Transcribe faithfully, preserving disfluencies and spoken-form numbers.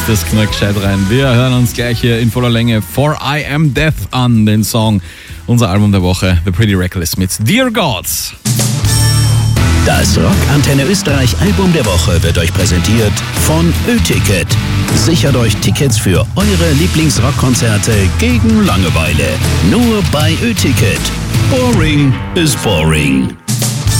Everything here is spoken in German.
das knallt gescheit rein. Wir hören uns gleich hier in voller Länge For I Am Death an, den Song. Unser Album der Woche, The Pretty Reckless mit Dear Gods. Das Rock-Antenne Österreich Album der Woche wird euch präsentiert von Ö-Ticket. Sichert euch Tickets für eure Lieblingsrockkonzerte gegen Langeweile. Nur bei Ö-Ticket. Boring is boring.